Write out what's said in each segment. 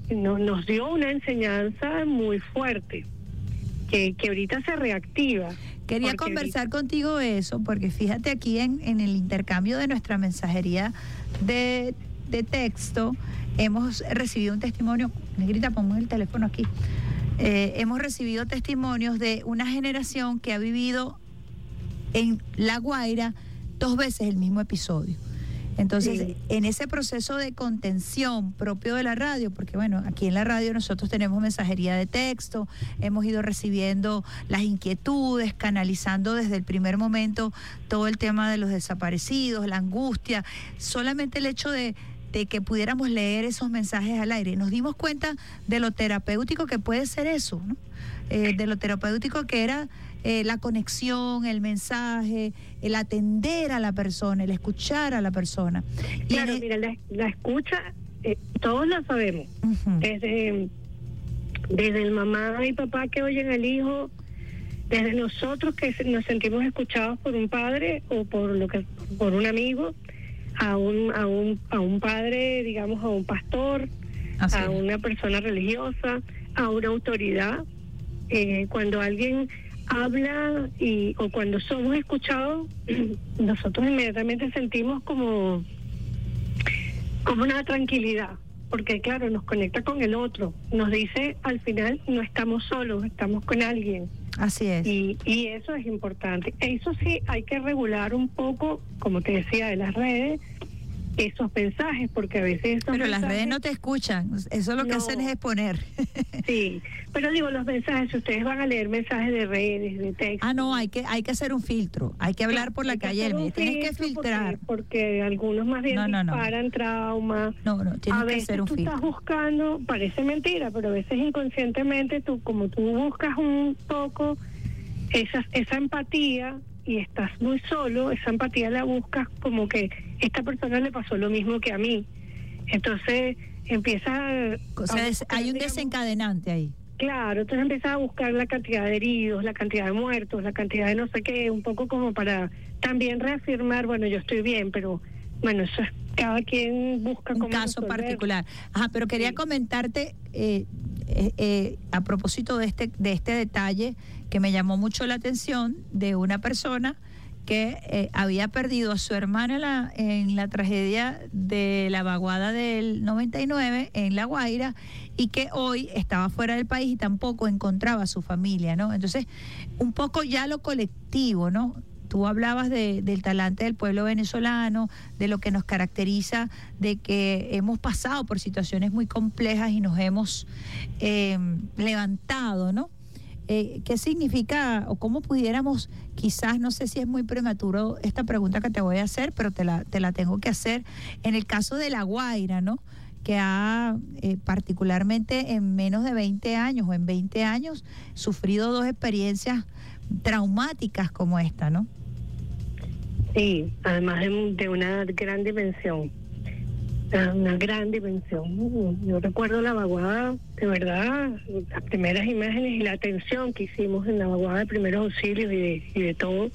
nos dio una enseñanza muy fuerte, que ahorita se reactiva. Quería conversar contigo eso, porque fíjate aquí en el intercambio de nuestra mensajería de texto, hemos recibido un testimonio. Negrita, ponme el teléfono aquí. Hemos recibido testimonios de una generación que ha vivido en La Guaira 2 veces el mismo episodio. Entonces, sí, en ese proceso de contención propio de la radio, porque bueno, aquí en la radio nosotros tenemos mensajería de texto, hemos ido recibiendo las inquietudes, canalizando desde el primer momento todo el tema de los desaparecidos, la angustia, solamente el hecho de que pudiéramos leer esos mensajes al aire. Nos dimos cuenta de lo terapéutico que puede ser eso, ¿no? De lo terapéutico que era la conexión, el mensaje, el atender a la persona, el escuchar a la persona. Claro, mira, la escucha, todos la sabemos. Uh-huh. Desde el mamá y papá que oyen al hijo, desde nosotros que nos sentimos escuchados por un padre o por un amigo, a un padre, digamos, a un pastor, así, a una persona religiosa, a una autoridad. Cuando alguien habla o cuando somos escuchados, nosotros inmediatamente sentimos como una tranquilidad, porque claro, nos conecta con el otro, nos dice al final no estamos solos, estamos con alguien. Así es. Y eso es importante. Eso sí, hay que regular un poco, como te decía, de las redes, esos mensajes, porque a veces pero las redes no te escuchan, eso lo que hacen es exponer. Sí, pero digo, los mensajes, si ustedes van a leer mensajes de redes, de texto. No, hay que hacer un filtro, hay que hablar por la calle, tienes que filtrar. Porque algunos más bien disparan trauma. Tienes que hacer un filtro. A veces tú estás buscando, parece mentira, pero a veces inconscientemente tú buscas un poco esa empatía, y estás muy solo, esa empatía la buscas como que esta persona le pasó lo mismo que a mí. Entonces hay un desencadenante ahí. Claro, entonces empiezas a buscar la cantidad de heridos, la cantidad de muertos, la cantidad de no sé qué, un poco como para también reafirmar, bueno, yo estoy bien, pero bueno, eso es, cada quien busca un como caso particular. Pero quería comentarte a propósito de este detalle que me llamó mucho la atención, de una persona que había perdido a su hermana en la tragedia de la vaguada del 99 en La Guaira, y que hoy estaba fuera del país y tampoco encontraba a su familia, ¿no? Entonces, un poco ya lo colectivo, ¿no? Tú hablabas del talante del pueblo venezolano, de lo que nos caracteriza, de que hemos pasado por situaciones muy complejas y nos hemos levantado, ¿no? ¿Qué significa o cómo pudiéramos, quizás, no sé si es muy prematuro esta pregunta que te voy a hacer, pero te la tengo que hacer, en el caso de La Guaira, ¿no? Que ha particularmente en menos de 20 años o en 20 años sufrido 2 experiencias traumáticas como esta, ¿no? Sí, además de una gran dimensión. Una gran dimensión. Yo recuerdo la vaguada, de verdad, las primeras imágenes y la atención que hicimos en la vaguada de primeros auxilios y de todo.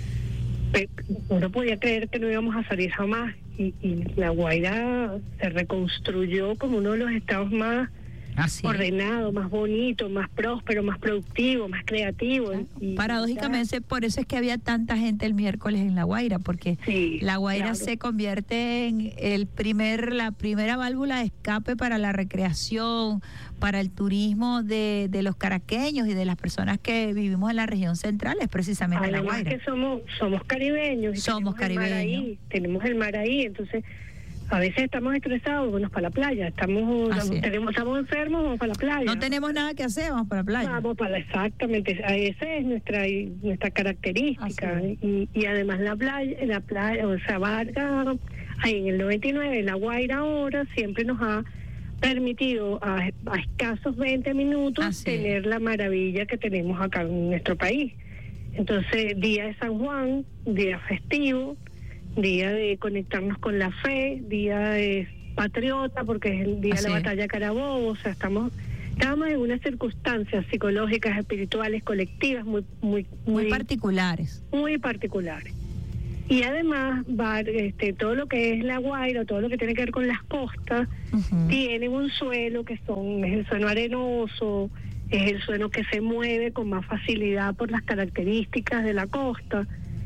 Uno podía creer que no íbamos a salir jamás, y La Guaira se reconstruyó como uno de los estados más ordenado, más bonito, más próspero, más productivo, más creativo. Paradójicamente, por eso es que había tanta gente el miércoles en La Guaira, porque La Guaira se convierte en la primera válvula de escape para la recreación, para el turismo de los caraqueños y de las personas que vivimos en la región central, es precisamente La Guaira. Que somos caribeños. Tenemos el mar ahí, entonces a veces estamos estresados, vamos para la playa, estamos enfermos, vamos para la playa. No tenemos nada que hacer, vamos para la playa. Exactamente, esa es nuestra característica. Y además la playa, o sea, Vargas, ahí en el 99, La Guaira ahora siempre nos ha permitido a escasos 20 minutos tener la maravilla que tenemos acá en nuestro país. Entonces, día de San Juan, día festivo, día de conectarnos con la fe, día de patriota, porque es el día de la batalla de Carabobo. O sea, estamos en unas circunstancias psicológicas, espirituales, colectivas muy particulares. Muy particulares. Y además, todo lo que es La Guaira, todo lo que tiene que ver con las costas, tiene un suelo es el suelo arenoso, es el suelo que se mueve con más facilidad por las características de la costa.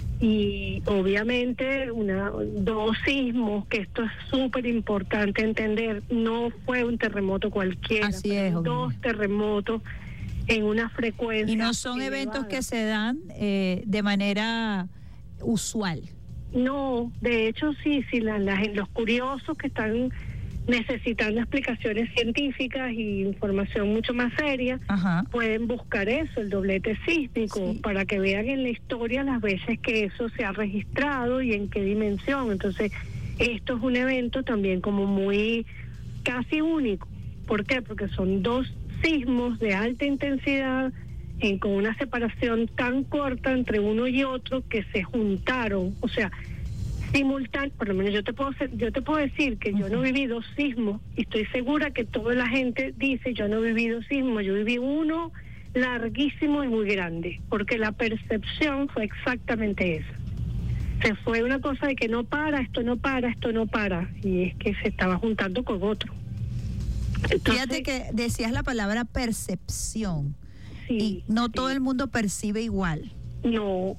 Y obviamente dos sismos, que esto es súper importante entender, no fue un terremoto cualquiera, así es, dos terremotos en una frecuencia. Y no son eventos que se dan de manera usual. No, de hecho sí, los curiosos que están necesitando explicaciones científicas y información mucho más seria, pueden buscar eso, el doblete sísmico, para que vean en la historia las veces que eso se ha registrado y en qué dimensión. Entonces, esto es un evento también como muy casi único. ¿Por qué? Porque son dos sismos de alta intensidad con una separación tan corta entre uno y otro que se juntaron, o sea, simultáneo. Por lo menos yo te puedo decir que yo no viví dos sismos, y estoy segura que toda la gente dice yo no viví dos sismos, yo viví uno larguísimo y muy grande, porque la percepción fue exactamente esa. Se fue una cosa de que no para, esto no para, y es que se estaba juntando con otro. Entonces, fíjate que decías la palabra percepción, y no todo el mundo percibe igual. No,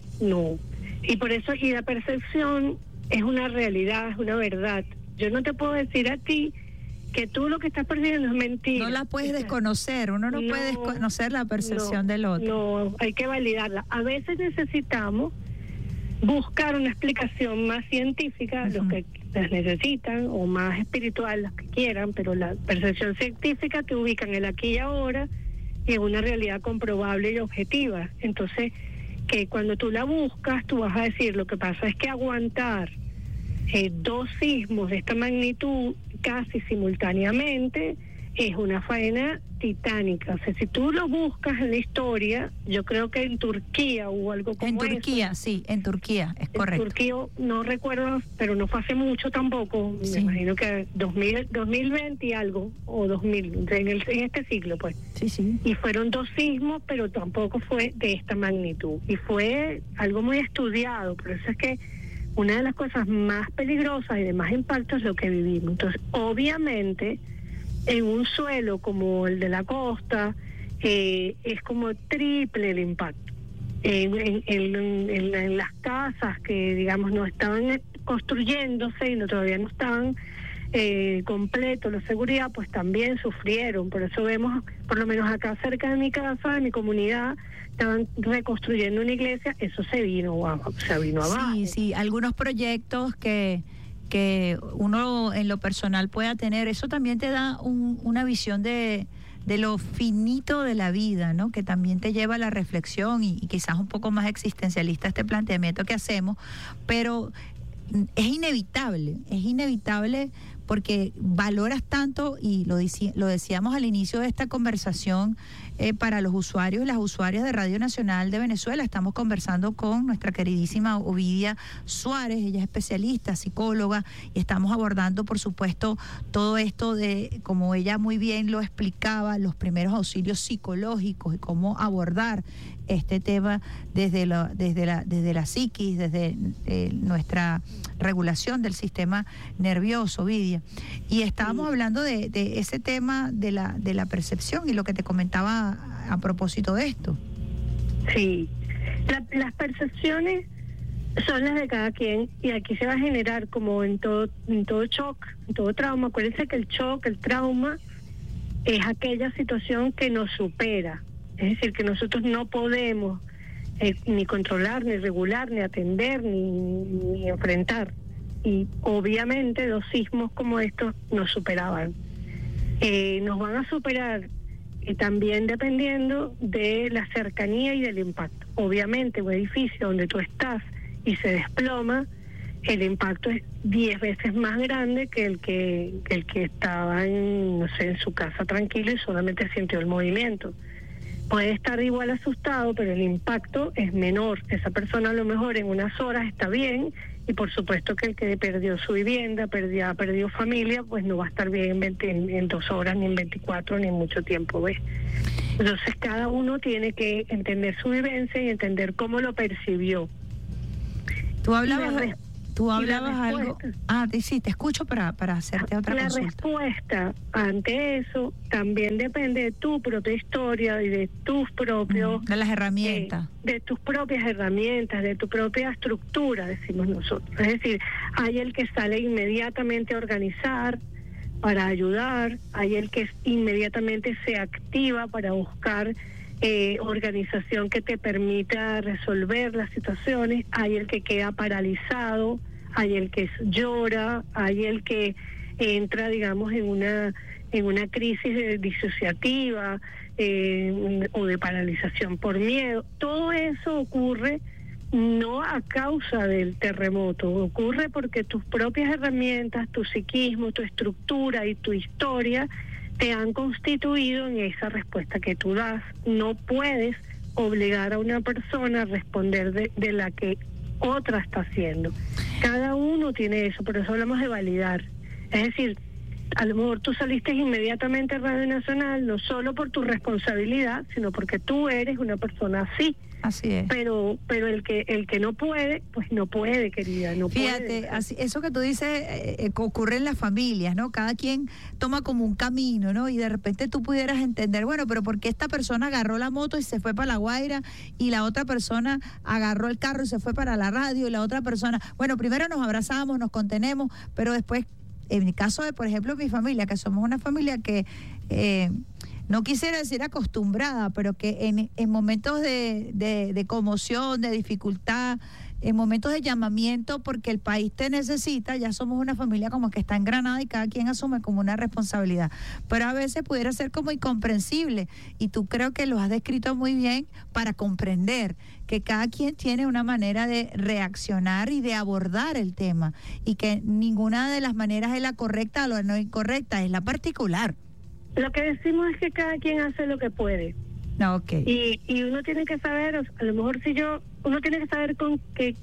y por eso, y la percepción es una realidad, es una verdad. Yo no te puedo decir a ti que tú lo que estás percibiendo es mentira. No la puedes desconocer, uno no puede desconocer la percepción del otro. No, hay que validarla. A veces necesitamos buscar una explicación más científica, los que las necesitan, o más espiritual, los que quieran, pero la percepción científica te ubica en el aquí y ahora y en una realidad comprobable y objetiva. Entonces, que cuando tú la buscas, tú vas a decir, lo que pasa es que aguantar dos sismos de esta magnitud casi simultáneamente es una faena titánica. O sea, si tú lo buscas en la historia, yo creo que en Turquía hubo algo como eso. En Turquía, sí, en Turquía, es correcto. En Turquía, no recuerdo, pero no fue hace mucho tampoco, me imagino que 2020 y algo, o 2000, en este siglo, pues. Sí. Y fueron dos sismos, pero tampoco fue de esta magnitud. Y fue algo muy estudiado, por eso es que una de las cosas más peligrosas y de más impacto es lo que vivimos. Entonces, obviamente, en un suelo como el de la costa, es como triple el impacto. En las casas que, digamos, no estaban construyéndose y todavía no estaban completos la seguridad, pues también sufrieron. Por eso vemos, por lo menos acá cerca de mi casa, de mi comunidad, estaban reconstruyendo una iglesia, eso se vino abajo. Sí, algunos proyectos que uno en lo personal pueda tener, eso también te da una visión de lo finito de la vida, ¿no? Que también te lleva a la reflexión y quizás un poco más existencialista este planteamiento que hacemos, pero es inevitable porque valoras tanto, y lo decíamos al inicio de esta conversación, para los usuarios y las usuarias de Radio Nacional de Venezuela. Estamos conversando con nuestra queridísima Ovidia Suárez, ella es especialista, psicóloga, y estamos abordando, por supuesto, todo esto de, como ella muy bien lo explicaba, los primeros auxilios psicológicos y cómo abordar este tema desde la psiquis, desde nuestra regulación del sistema nervioso, Ovidia. Y estábamos hablando de ese tema de la percepción y lo que te comentaba a propósito de esto. Sí, las percepciones son las de cada quien, y aquí se va a generar, como en todo shock, en todo trauma. Acuérdense que el shock, el trauma, es aquella situación que nos supera. Es decir, que nosotros no podemos ni controlar, ni regular, ni atender, ni enfrentar. Y obviamente los sismos como estos nos superaban. Nos van a superar también dependiendo de la cercanía y del impacto. Obviamente un edificio donde tú estás y se desploma, el impacto es 10 veces más grande que el que estaba en su casa tranquilo y solamente sintió el movimiento. Puede estar igual asustado, pero el impacto es menor. Esa persona a lo mejor en unas horas está bien, y por supuesto que el que perdió su vivienda, perdió familia, pues no va a estar bien en 2 horas, ni en 24, ni en mucho tiempo, ¿ves? Entonces cada uno tiene que entender su vivencia y entender cómo lo percibió. Tú hablabas algo. Sí, te escucho para hacerte otra consulta. La respuesta ante eso también depende de tu propia historia y de tus propios... de las herramientas. De tus propias herramientas, de tu propia estructura, decimos nosotros. Es decir, hay el que sale inmediatamente a organizar, para ayudar, hay el que inmediatamente se activa para buscar organización que te permita resolver las situaciones, hay el que queda paralizado, hay el que llora, hay el que entra, digamos, en una crisis disociativa o de paralización por miedo. Todo eso ocurre no a causa del terremoto, ocurre porque tus propias herramientas, tu psiquismo, tu estructura y tu historia te han constituido en esa respuesta que tú das. No puedes obligar a una persona a responder de la que otra está haciendo. Cada uno tiene eso, por eso hablamos de validar. Es decir, a lo mejor tú saliste inmediatamente a Radio Nacional, no solo por tu responsabilidad, sino porque tú eres una persona así. Así es. Pero el que no puede, pues no puede, querida, no puede. Fíjate, eso que tú dices ocurre en las familias, ¿no? Cada quien toma como un camino, ¿no? Y de repente tú pudieras entender, bueno, pero ¿por qué esta persona agarró la moto y se fue para La Guaira y la otra persona agarró el carro y se fue para la radio y la otra persona, bueno, primero nos abrazamos, nos contenemos, pero después, en el caso de, por ejemplo, mi familia, que somos una familia que... no quisiera decir acostumbrada, pero que en momentos de conmoción, de dificultad, en momentos de llamamiento, porque el país te necesita, ya somos una familia como que está engranada y cada quien asume como una responsabilidad. Pero a veces pudiera ser como incomprensible, y tú creo que lo has descrito muy bien para comprender que cada quien tiene una manera de reaccionar y de abordar el tema, y que ninguna de las maneras es la correcta o la no incorrecta, es la particular. Lo que decimos es que cada quien hace lo que puede. No, okay. Y uno tiene que saber, a lo mejor uno tiene que saber con qué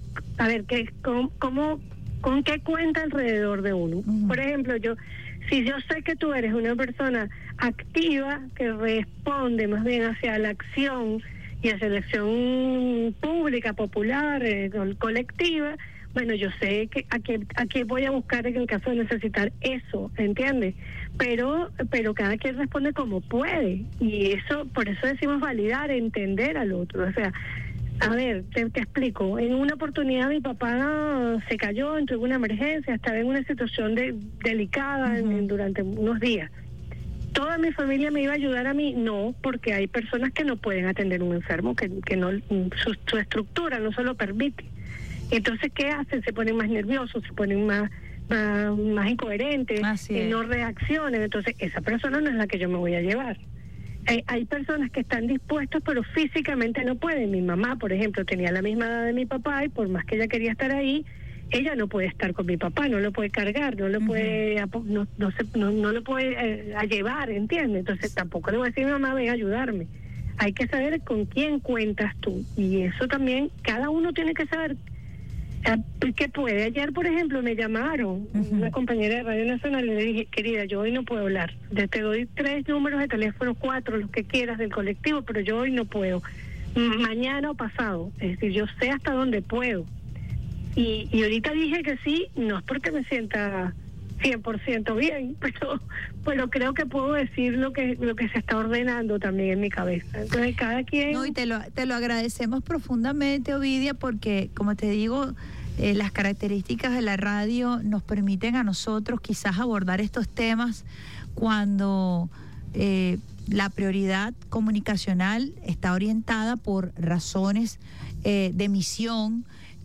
cuenta alrededor de uno. Uh-huh. Por ejemplo, si yo sé que tú eres una persona activa, que responde más bien hacia la acción y hacia la acción pública, popular, colectiva, bueno, yo sé que a qué voy a buscar en el caso de necesitar eso, ¿entiendes? Pero cada quien responde como puede, y por eso decimos validar, entender al otro. O sea, a ver, te explico. En una oportunidad mi papá se cayó, entró en una emergencia, estaba en una situación delicada durante unos días. ¿Toda mi familia me iba a ayudar a mí? No, porque hay personas que no pueden atender a un enfermo, que no su estructura no se lo permite. Entonces, ¿qué hacen? Se ponen más nerviosos, se ponen más incoherentes, no reaccionan. Entonces, esa persona no es la que yo me voy a llevar. Hay personas que están dispuestas, pero físicamente no pueden. Mi mamá, por ejemplo, tenía la misma edad de mi papá, y por más que ella quería estar ahí, ella no puede estar con mi papá, no lo puede cargar, no lo puede no lo puede llevar, ¿entiendes? Entonces, tampoco le voy a decir a mi mamá, ven a ayudarme. Hay que saber con quién cuentas tú, y eso también, cada uno tiene que saber ¿qué puede? Ayer, por ejemplo, me llamaron una compañera de Radio Nacional y le dije, querida, yo hoy no puedo hablar. Te doy 3 números de teléfono, 4, los que quieras del colectivo, pero yo hoy no puedo. Mañana o pasado. Es decir, yo sé hasta dónde puedo. Y ahorita dije que sí, no es porque me sienta 100% bien, pero creo que puedo decir lo que se está ordenando también en mi cabeza. Entonces, cada quien... No, y te lo agradecemos profundamente, Ovidia, porque, como te digo, las características de la radio nos permiten a nosotros quizás abordar estos temas cuando la prioridad comunicacional está orientada por razones de misión,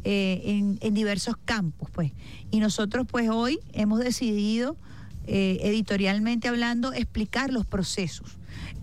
en diversos campos, pues. Y nosotros, pues, hoy hemos decidido, editorialmente hablando, explicar los procesos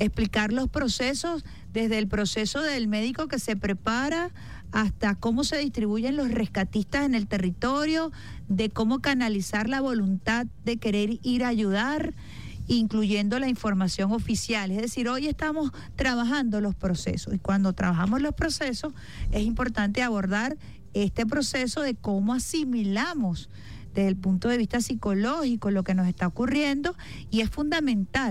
desde el proceso del médico que se prepara hasta cómo se distribuyen los rescatistas en el territorio, de cómo canalizar la voluntad de querer ir a ayudar, incluyendo la información oficial. Es decir, hoy estamos trabajando los procesos, y cuando trabajamos los procesos es importante abordar este proceso de cómo asimilamos desde el punto de vista psicológico lo que nos está ocurriendo, y es fundamental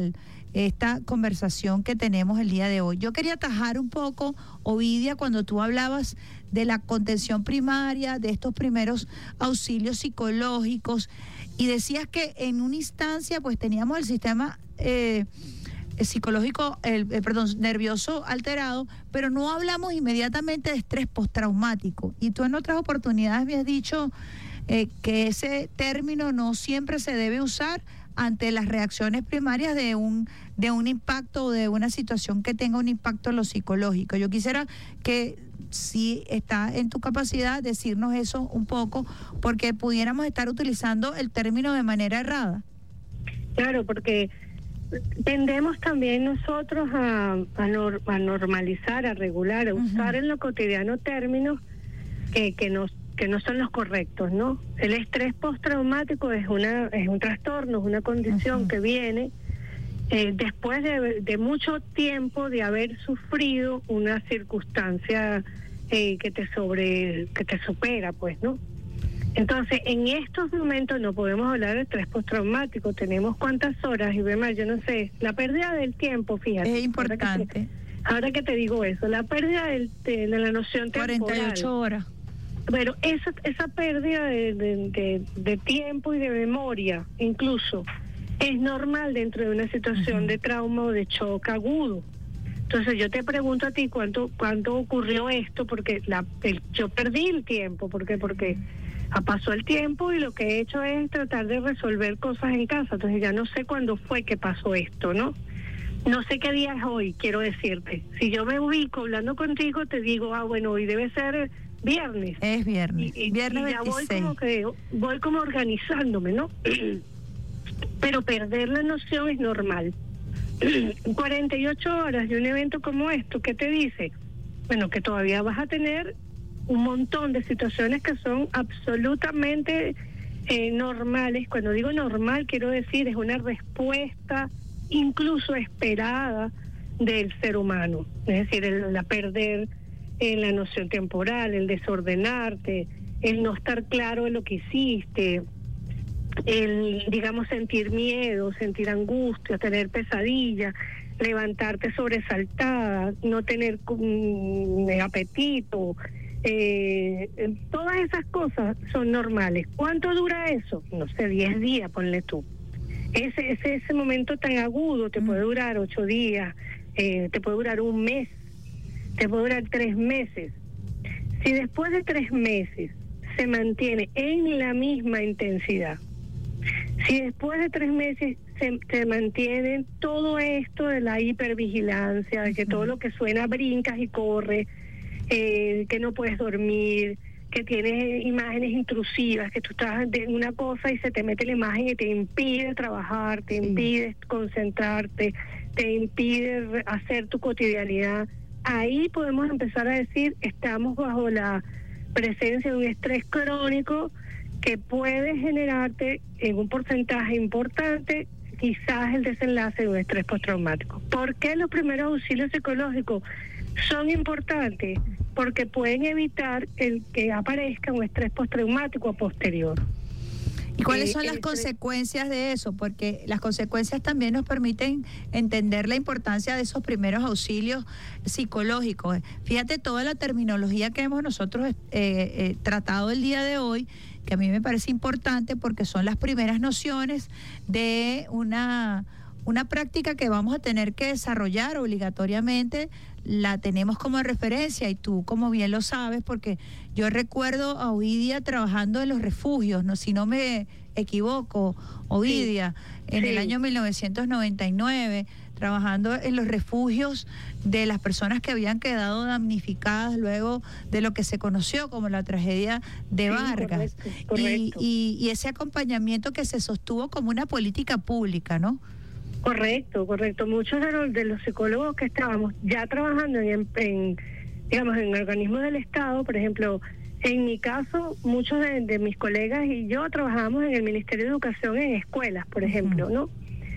esta conversación que tenemos el día de hoy. Yo quería atajar un poco, Ovidia, cuando tú hablabas de la contención primaria, de estos primeros auxilios psicológicos, y decías que en una instancia pues teníamos el sistema psicológico, nervioso alterado, pero no hablamos inmediatamente de estrés postraumático. Y tú en otras oportunidades me has dicho que ese término no siempre se debe usar ante las reacciones primarias de un impacto o de una situación que tenga un impacto en lo psicológico. Yo quisiera que, si está en tu capacidad, decirnos eso un poco, porque pudiéramos estar utilizando el término de manera errada. Claro, porque tendemos también nosotros a normalizar, a regular, a usar en lo cotidiano términos que no son los correctos, ¿no? El estrés postraumático es un trastorno, es una condición que viene después de mucho tiempo de haber sufrido una circunstancia que te supera, pues, ¿no? Entonces, en estos momentos no podemos hablar de estrés postraumático. Tenemos cuántas horas, y además, yo no sé, la pérdida del tiempo, fíjate. Es importante. Ahora que te digo eso, la pérdida de la noción temporal. 48 horas. Pero esa pérdida de tiempo y de memoria, incluso, es normal dentro de una situación de trauma o de shock agudo. Entonces yo te pregunto a ti cuánto ocurrió esto, porque yo perdí el tiempo, porque pasó el tiempo y lo que he hecho es tratar de resolver cosas en casa. Entonces ya no sé cuándo fue que pasó esto, ¿no? No sé qué día es hoy, quiero decirte. Si yo me ubico hablando contigo, te digo, bueno, hoy debe ser viernes. Es viernes. Viernes 26. Y ya voy como organizándome, ¿no? Pero perder la noción es normal. 48 horas de un evento como esto, ¿qué te dice? Bueno, que todavía vas a tener un montón de situaciones que son absolutamente normales. Cuando digo normal, quiero decir, es una respuesta incluso esperada del ser humano. Es decir, la perder la noción temporal, el desordenarte, el no estar claro en lo que hiciste, el, digamos, sentir miedo, sentir angustia, tener pesadillas, levantarte sobresaltada, no tener apetito, todas esas cosas son normales. ¿Cuánto dura eso? No sé, 10 días, ponle tú. Ese momento tan agudo te puede durar 8 días, te puede durar un mes, te puede durar 3 meses. Si después de 3 meses se mantiene en la misma intensidad, si después de 3 meses se mantiene todo esto de la hipervigilancia, de que todo lo que suena brincas y corre, que no puedes dormir, que tienes imágenes intrusivas, que tú estás en una cosa y se te mete la imagen y te impide trabajar, te impide concentrarte, te impide hacer tu cotidianidad, ahí podemos empezar a decir, estamos bajo la presencia de un estrés crónico que puede generarte en un porcentaje importante quizás el desenlace de un estrés postraumático. ¿Por qué los primeros auxilios psicológicos son importantes? Porque pueden evitar el que aparezca un estrés postraumático a posterior. ¿Y cuáles son las consecuencias de eso? Porque las consecuencias también nos permiten entender la importancia de esos primeros auxilios psicológicos. Fíjate toda la terminología que hemos nosotros tratado el día de hoy, que a mí me parece importante porque son las primeras nociones de una práctica que vamos a tener que desarrollar obligatoriamente. La tenemos como referencia y tú como bien lo sabes, porque yo recuerdo a Ovidia trabajando en los refugios, no, si no me equivoco, Ovidia, en el año 1999, trabajando en los refugios de las personas que habían quedado damnificadas luego de lo que se conoció como la tragedia de Vargas. Correcto. Y ese acompañamiento que se sostuvo como una política pública, ¿no? Correcto. Muchos de los psicólogos que estábamos ya trabajando en organismos del Estado, por ejemplo, en mi caso, muchos de mis colegas y yo trabajamos en el Ministerio de Educación en escuelas, por ejemplo, ¿no?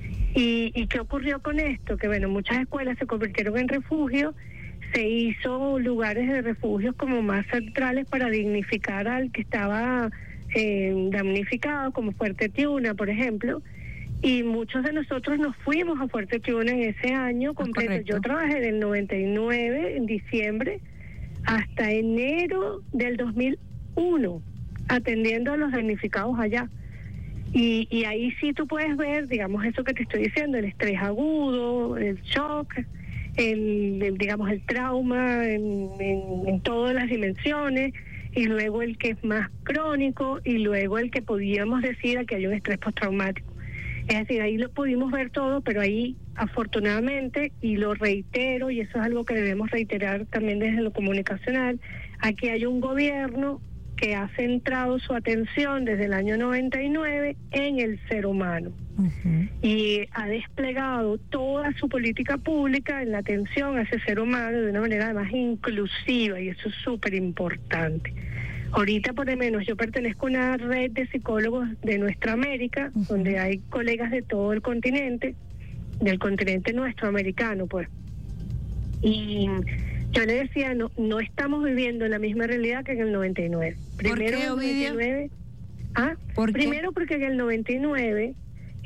¿Y qué ocurrió con esto? Que bueno, muchas escuelas se convirtieron en refugios, se hizo lugares de refugios como más centrales para dignificar al que estaba damnificado, como Fuerte Tiuna, por ejemplo. y muchos de nosotros nos fuimos a Fuerte Tiuna en ese año completo. Correcto. Yo trabajé del 99, en diciembre, hasta enero del 2001, atendiendo a los damnificados allá. Y ahí sí tú puedes ver, digamos, eso que te estoy diciendo, el estrés agudo, el shock, el trauma en todas las dimensiones, y luego el que es más crónico, y luego el que podíamos decir que hay un estrés postraumático. Es decir, ahí lo pudimos ver todo, pero ahí afortunadamente, y lo reitero, y eso es algo que debemos reiterar también desde lo comunicacional, aquí hay un gobierno que ha centrado su atención desde el año 99 en el ser humano. Y ha desplegado toda su política pública en la atención a ese ser humano de una manera además inclusiva, y eso es súper importante. Ahorita, por lo menos, yo pertenezco a una red de psicólogos de nuestra América, donde hay colegas de todo el continente, del continente nuestro americano, pues. Y yo le decía, no estamos viviendo la misma realidad que en el 99. Primero, ¿por qué, Ovidia? 99, ¿Por qué? Primero porque en el 99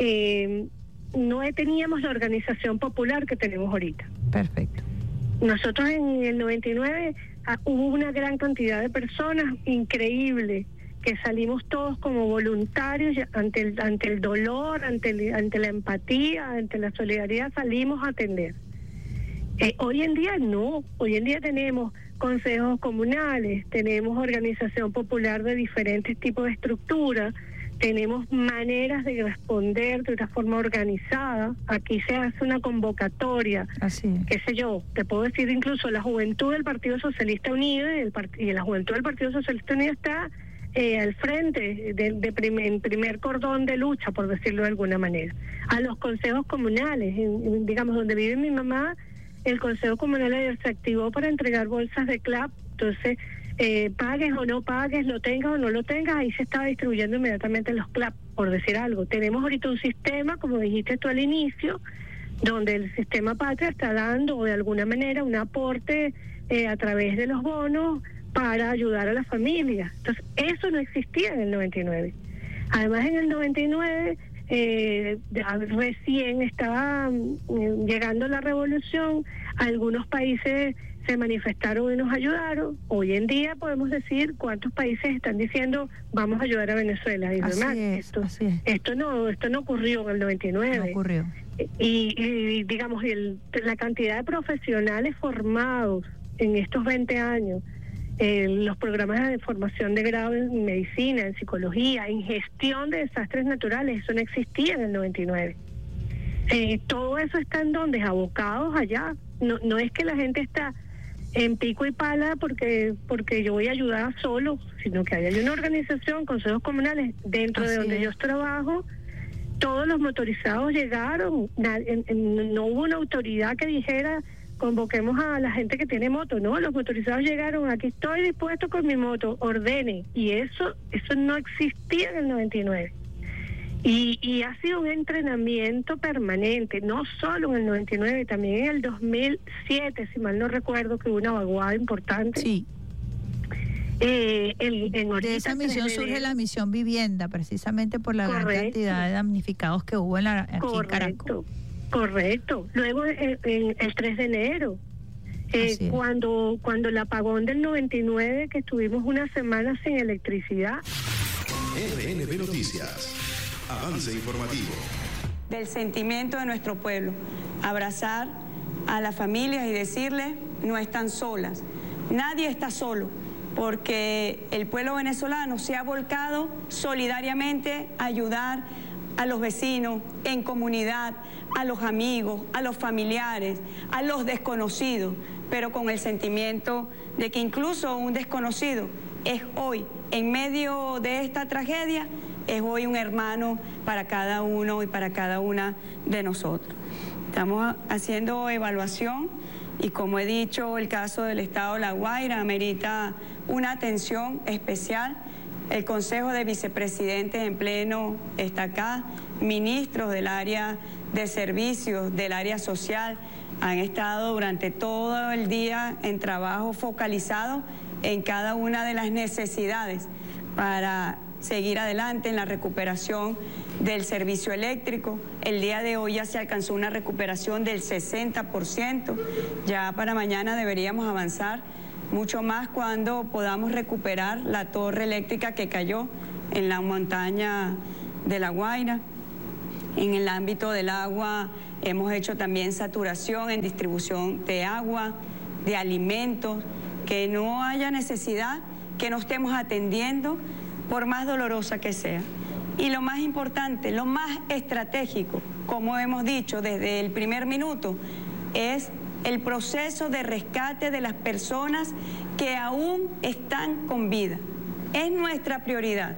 no teníamos la organización popular que tenemos ahorita. Perfecto. Nosotros en el 99 hubo una gran cantidad de personas increíble que salimos todos como voluntarios ante el dolor, ante la empatía, ante la solidaridad, salimos a atender. Hoy en día no, hoy en día tenemos consejos comunales, tenemos organización popular de diferentes tipos de estructuras, tenemos maneras de responder de una forma organizada. Aquí se hace una convocatoria, así es. Qué sé yo, te puedo decir incluso la juventud del Partido Socialista Unido, y la juventud del Partido Socialista Unido está al frente en primer cordón de lucha, por decirlo de alguna manera. A los consejos comunales, digamos, donde vive mi mamá, el Consejo Comunal se activó para entregar bolsas de CLAP. Entonces, pagues o no pagues, lo tengas o no lo tengas, ahí se estaba distribuyendo inmediatamente los CLAP, por decir algo. Tenemos ahorita un sistema, como dijiste tú al inicio, donde el sistema Patria está dando de alguna manera un aporte a través de los bonos para ayudar a las familias. Entonces, eso no existía en el 99. Además, en el 99... recién estaba llegando la revolución, algunos países se manifestaron y nos ayudaron. Hoy en día podemos decir cuántos países están diciendo vamos a ayudar a Venezuela y demás. Esto no ocurrió en el 99. No ocurrió. Y digamos, la cantidad de profesionales formados en estos 20 años, los programas de formación de grado en medicina, en psicología, en gestión de desastres naturales, eso no existía en el 99. Todo eso está en donde, abocados allá. No es que la gente está en pico y pala porque yo voy a ayudar solo, sino que hay una organización, consejos comunales, dentro de donde yo trabajo. Todos los motorizados llegaron, no hubo una autoridad que dijera convoquemos a la gente que tiene moto, no, los motorizados llegaron, aquí estoy dispuesto con mi moto, ordene, y eso no existía en el 99. Y ha sido un entrenamiento permanente, no solo en el 99, también en el 2007, si mal no recuerdo, que hubo una vaguada importante. Sí. De esa misión surge la misión Vivienda, precisamente por la gran cantidad de damnificados que hubo aquí en Caracas. Correcto. Luego el 3 de enero, cuando el apagón del 99, que estuvimos una semana sin electricidad. RNB Noticias, avance informativo. Del sentimiento de nuestro pueblo, abrazar a las familias y decirles, no están solas, nadie está solo, porque el pueblo venezolano se ha volcado solidariamente a ayudar a los vecinos, en comunidad, a los amigos, a los familiares, a los desconocidos, pero con el sentimiento de que incluso un desconocido es hoy, en medio de esta tragedia, es hoy un hermano para cada uno y para cada una de nosotros. Estamos haciendo evaluación y, como he dicho, el caso del estado de La Guaira amerita una atención especial. El Consejo de Vicepresidentes en pleno está acá, ministros del área de servicios, del área social, han estado durante todo el día en trabajo focalizado en cada una de las necesidades para seguir adelante en la recuperación del servicio eléctrico. El día de hoy ya se alcanzó una recuperación del 60%. Ya para mañana deberíamos avanzar mucho más cuando podamos recuperar la torre eléctrica que cayó en la montaña de La Guaira. En el ámbito del agua hemos hecho también saturación en distribución de agua, de alimentos, que no haya necesidad que no estemos atendiendo por más dolorosa que sea. Y lo más importante, lo más estratégico, como hemos dicho desde el primer minuto, es el proceso de rescate de las personas que aún están con vida. Es nuestra prioridad,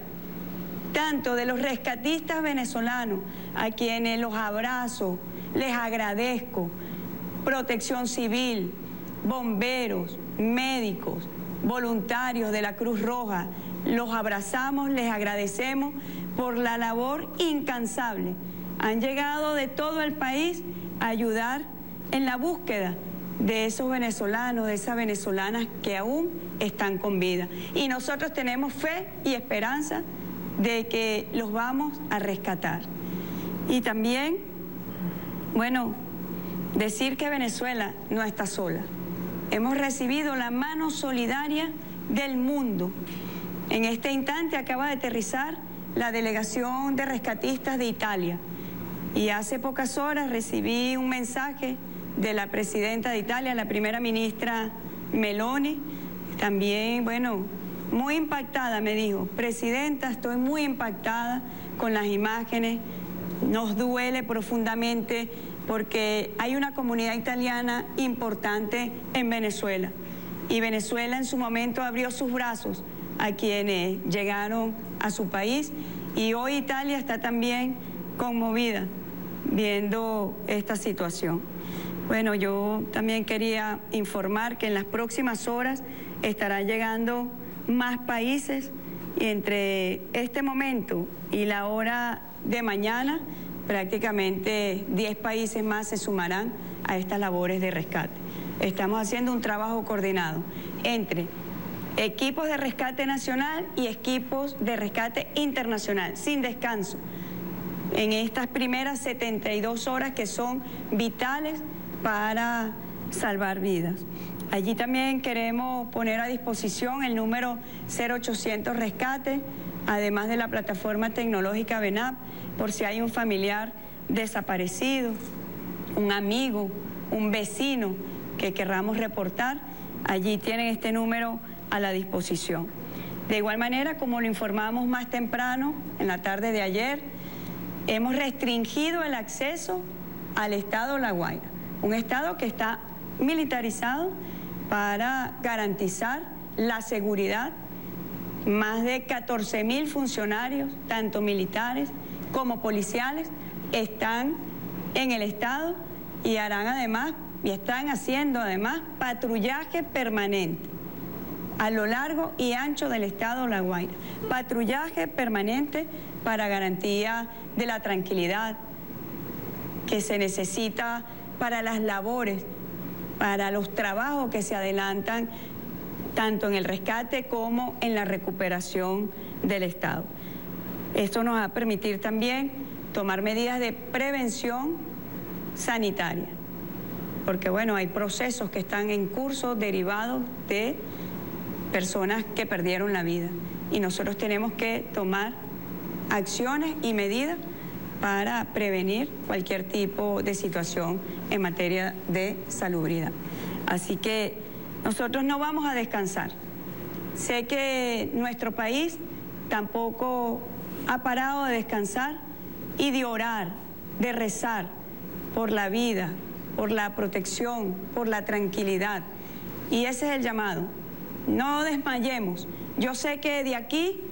tanto de los rescatistas venezolanos, a quienes los abrazo, les agradezco, Protección Civil, bomberos, médicos, voluntarios de la Cruz Roja, los abrazamos, les agradecemos por la labor incansable. Han llegado de todo el país a ayudar en la búsqueda de esos venezolanos, de esas venezolanas que aún están con vida. Y nosotros tenemos fe y esperanza de que los vamos a rescatar. Y también, bueno, decir que Venezuela no está sola. Hemos recibido la mano solidaria del mundo. En este instante acaba de aterrizar la delegación de rescatistas de Italia. Y hace pocas horas recibí un mensaje de la presidenta de Italia, la primera ministra Meloni. También, bueno, muy impactada, me dijo: presidenta, estoy muy impactada con las imágenes, nos duele profundamente porque hay una comunidad italiana importante en Venezuela. Y Venezuela en su momento abrió sus brazos a quienes llegaron a su país, y hoy Italia está también conmovida viendo esta situación. Bueno, yo también quería informar que en las próximas horas estarán llegando más países, y entre este momento y la hora de mañana prácticamente 10 países más se sumarán a estas labores de rescate. Estamos haciendo un trabajo coordinado entre equipos de rescate nacional y equipos de rescate internacional, sin descanso, en estas primeras 72 horas que son vitales para salvar vidas. Allí también queremos poner a disposición el número 0800 Rescate, además de la plataforma tecnológica VENAP, por si hay un familiar desaparecido, un amigo, un vecino que querramos reportar. Allí tienen este número a la disposición. De igual manera, como lo informamos más temprano, en la tarde de ayer, hemos restringido el acceso al estado La Guaira, un estado que está militarizado para garantizar la seguridad. Más de 14.000 funcionarios, tanto militares como policiales, están en el estado y harán además, y están haciendo además, patrullaje permanente a lo largo y ancho del estado La Guaira. Patrullaje permanente para garantía de la tranquilidad que se necesita para las labores, para los trabajos que se adelantan tanto en el rescate como en la recuperación del estado. Esto nos va a permitir también tomar medidas de prevención sanitaria, porque bueno, hay procesos que están en curso derivados de personas que perdieron la vida, y nosotros tenemos que tomar acciones y medidas para prevenir cualquier tipo de situación en materia de salubridad. Así que nosotros no vamos a descansar. Sé que nuestro país tampoco ha parado de descansar y de orar, de rezar por la vida, por la protección, por la tranquilidad. Y ese es el llamado. No desmayemos. Yo sé que de aquí,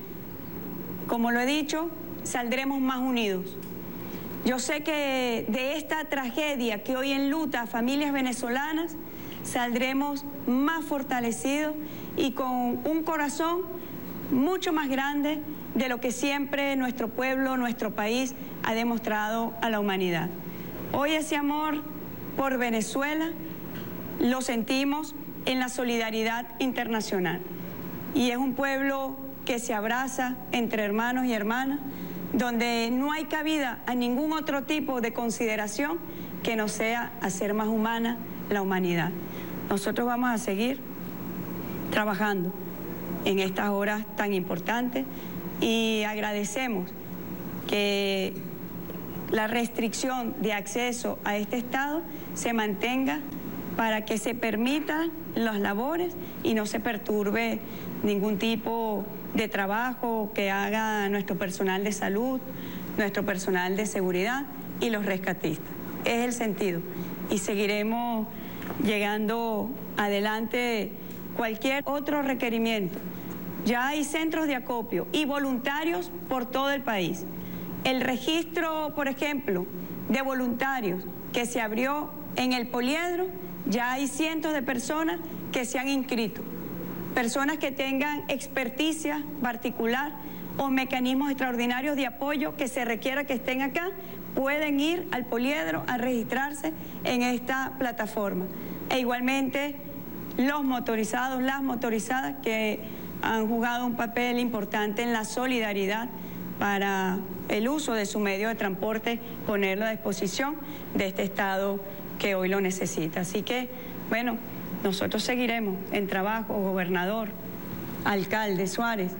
como lo he dicho, saldremos más unidos. Yo sé que de esta tragedia que hoy enluta a familias venezolanas, saldremos más fortalecidos y con un corazón mucho más grande de lo que siempre nuestro pueblo, nuestro país ha demostrado a la humanidad. Hoy ese amor por Venezuela lo sentimos en la solidaridad internacional, y es un pueblo que se abraza entre hermanos y hermanas, donde no hay cabida a ningún otro tipo de consideración que no sea hacer más humana la humanidad. Nosotros vamos a seguir trabajando en estas horas tan importantes y agradecemos que la restricción de acceso a este estado se mantenga para que se permitan las labores y no se perturbe ningún tipo de trabajo que haga nuestro personal de salud, nuestro personal de seguridad y los rescatistas. Es el sentido y seguiremos llegando adelante cualquier otro requerimiento. Ya hay centros de acopio y voluntarios por todo el país. El registro, por ejemplo, de voluntarios que se abrió en el Poliedro, ya hay cientos de personas que se han inscrito. Personas que tengan experticia particular o mecanismos extraordinarios de apoyo que se requiera que estén acá, pueden ir al Poliedro a registrarse en esta plataforma. E igualmente los motorizados, las motorizadas que han jugado un papel importante en la solidaridad para el uso de su medio de transporte, ponerlo a disposición de este estado que hoy lo necesita. Así que, bueno, nosotros seguiremos en trabajo, gobernador, alcalde Suárez,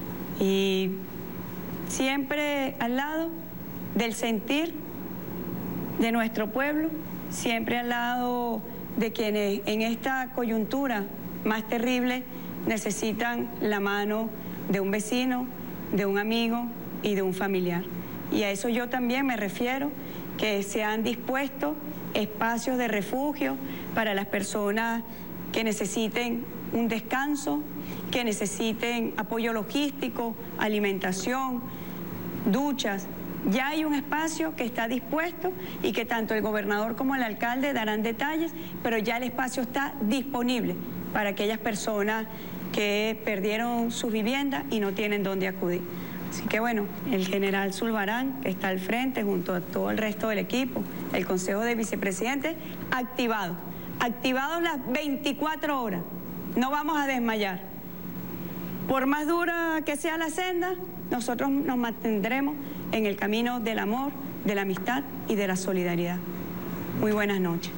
y siempre al lado del sentir de nuestro pueblo, siempre al lado de quienes en esta coyuntura más terrible necesitan la mano de un vecino, de un amigo y de un familiar. Y a eso yo también me refiero, que se han dispuesto espacios de refugio para las personas que necesiten un descanso, que necesiten apoyo logístico, alimentación, duchas. Ya hay un espacio que está dispuesto y que tanto el gobernador como el alcalde darán detalles, pero ya el espacio está disponible para aquellas personas que perdieron sus viviendas y no tienen dónde acudir. Así que bueno, el general Zulbarán, que está al frente junto a todo el resto del equipo, el Consejo de Vicepresidentes, activados las 24 horas. No vamos a desmayar. Por más dura que sea la senda, nosotros nos mantendremos en el camino del amor, de la amistad y de la solidaridad. Muy buenas noches.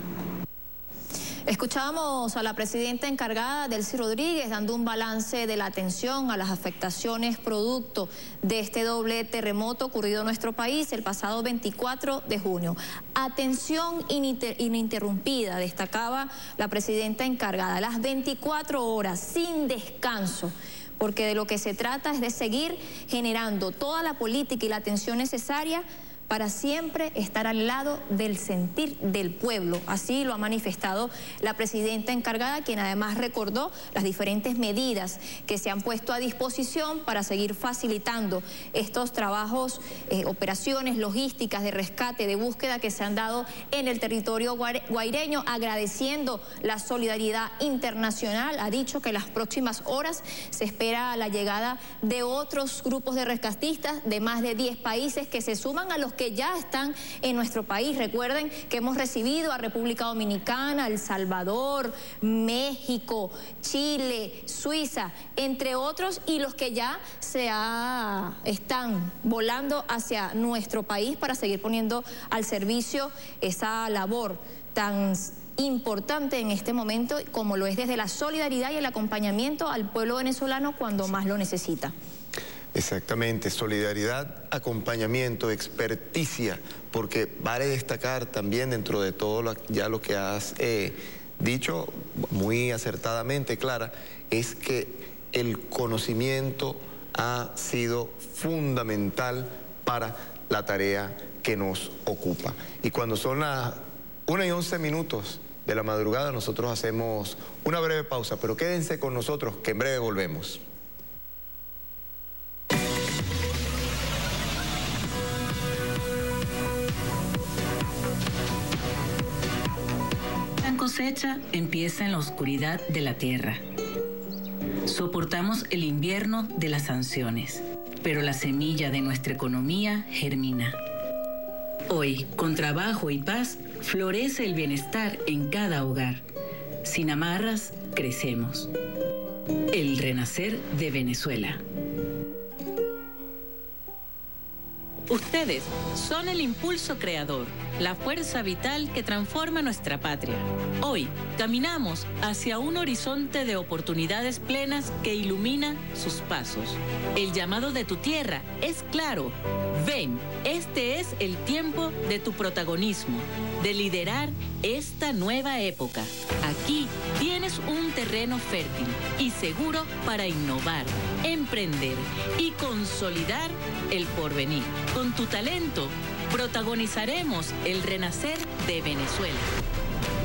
Escuchábamos a la presidenta encargada, Delcy Rodríguez, dando un balance de la atención a las afectaciones producto de este doble terremoto ocurrido en nuestro país el pasado 24 de junio. Atención ininterrumpida, destacaba la presidenta encargada, las 24 horas sin descanso, porque de lo que se trata es de seguir generando toda la política y la atención necesaria para siempre estar al lado del sentir del pueblo. Así lo ha manifestado la presidenta encargada, quien además recordó las diferentes medidas que se han puesto a disposición para seguir facilitando estos trabajos, operaciones logísticas de rescate, de búsqueda que se han dado en el territorio guaireño, agradeciendo la solidaridad internacional. Ha dicho que en las próximas horas se espera la llegada de otros grupos de rescatistas de más de 10 países que se suman a los que ya están en nuestro país. Recuerden que hemos recibido a República Dominicana, El Salvador, México, Chile, Suiza, entre otros, y los que ya están volando hacia nuestro país para seguir poniendo al servicio esa labor tan importante en este momento, como lo es desde la solidaridad y el acompañamiento al pueblo venezolano cuando más lo necesita. Exactamente, solidaridad, acompañamiento, experticia, porque vale destacar también dentro de todo lo que has dicho muy acertadamente, Clara, es que el conocimiento ha sido fundamental para la tarea que nos ocupa. Y cuando son las 1:11 de la madrugada, nosotros hacemos una breve pausa, pero quédense con nosotros que en breve volvemos. La cosecha empieza en la oscuridad de la tierra. Soportamos el invierno de las sanciones, pero la semilla de nuestra economía germina. Hoy, con trabajo y paz, florece el bienestar en cada hogar. Sin amarras, crecemos. El renacer de Venezuela. Ustedes son el impulso creador, la fuerza vital que transforma nuestra patria. Hoy caminamos hacia un horizonte de oportunidades plenas que ilumina sus pasos. El llamado de tu tierra es claro. Ven, este es el tiempo de tu protagonismo, de liderar esta nueva época. Aquí tienes un terreno fértil y seguro para innovar, emprender y consolidar el porvenir. Con tu talento, protagonizaremos el renacer de Venezuela.